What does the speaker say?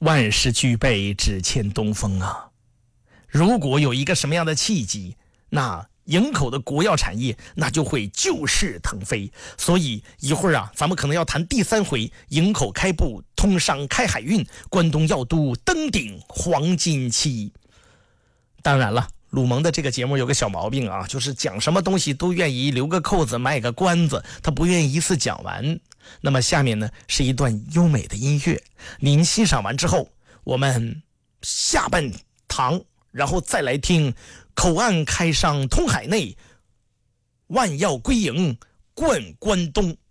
万事俱备，只欠东风啊！如果有一个什么样的契机，那营口的国药产业那就会就势腾飞。所以一会儿啊，咱们可能要谈第3回营口开埠，通商开海运，关东药都登顶黄金期。当然了，鲁萌的这个节目有个小毛病啊，就是讲什么东西都愿意留个扣子卖个关子，他不愿意一次讲完。那么下面呢是一段优美的音乐，您欣赏完之后，我们下半堂然后再来听口岸开上通海内，万药归营冠关东。